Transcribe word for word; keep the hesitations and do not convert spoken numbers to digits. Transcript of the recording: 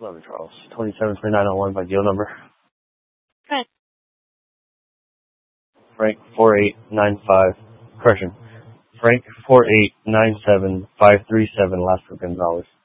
eleven Charles. twenty-seven twenty-nine oh one by deal number. Good. Frank four eight nine five. Correction. Frank four eight nine seven five three seven Lasco Gonzalez.